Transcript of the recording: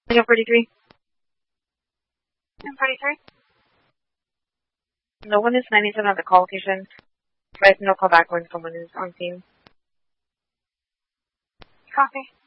43. And 43? No one is 97 at the call location. Try to no call back when someone is on scene. Copy.